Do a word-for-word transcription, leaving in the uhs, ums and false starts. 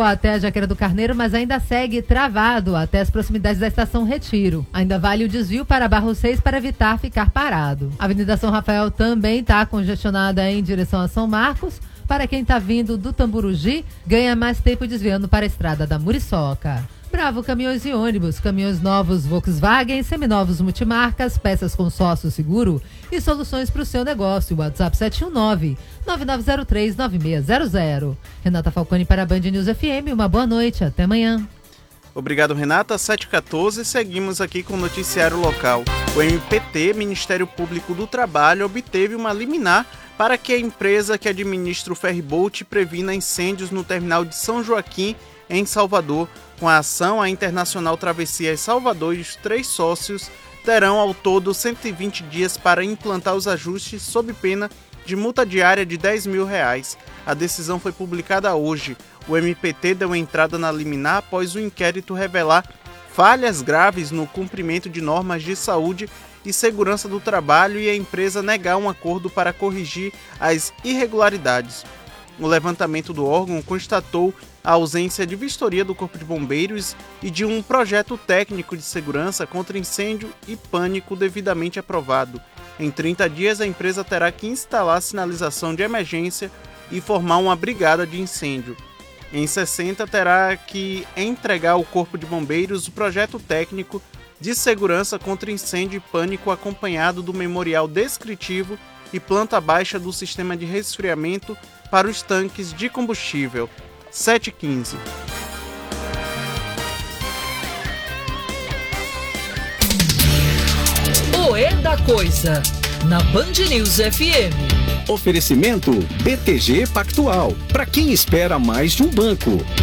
até a Jaqueira do Carneiro, mas ainda segue travado até as proximidades da estação Retiro. Ainda vale o desvio para Barro seis para evitar ficar parado. A Avenida São Rafael também está congestionada em direção a São Marcos. Para quem está vindo do Tamburugi, ganha mais tempo desviando para a estrada da Muriçoca. Bravo Caminhões e Ônibus, caminhões novos Volkswagen, seminovos multimarcas, peças consórcio seguro e soluções para o seu negócio. WhatsApp sete um nove, nove nove zero três, nove seis zero zero. Renata Falcone para a Band News F M, uma boa noite, até amanhã. Obrigado, Renata. sete e quatorze, seguimos aqui com o noticiário local. O M P T, Ministério Público do Trabalho, obteve uma liminar para que a empresa que administra o ferryboat previna incêndios no terminal de São Joaquim, em Salvador. Com a ação, a Internacional Travessias Salvador e os três sócios terão ao todo cento e vinte dias para implantar os ajustes sob pena de multa diária de dez mil reais. A decisão foi publicada hoje. O M P T deu entrada na liminar após o inquérito revelar falhas graves no cumprimento de normas de saúde e segurança do trabalho e a empresa negar um acordo para corrigir as irregularidades. O levantamento do órgão constatou a ausência de vistoria do Corpo de Bombeiros e de um projeto técnico de segurança contra incêndio e pânico devidamente aprovado. Em trinta dias, a empresa terá que instalar sinalização de emergência e formar uma brigada de incêndio. Em sessenta, terá que entregar ao Corpo de Bombeiros o projeto técnico de segurança contra incêndio e pânico acompanhado do memorial descritivo e planta baixa do sistema de resfriamento para os tanques de combustível. sete e quinze. O É da Coisa, na Band News F M. Oferecimento B T G Pactual, para quem espera mais de um banco.